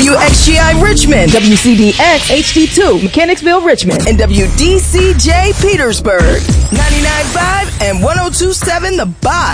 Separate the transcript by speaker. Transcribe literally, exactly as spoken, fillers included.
Speaker 1: W X G I Richmond,
Speaker 2: W C D X H D two Mechanicsville, Richmond,
Speaker 1: and W D C J Petersburg. ninety-nine point five and one oh two point seven The Bot.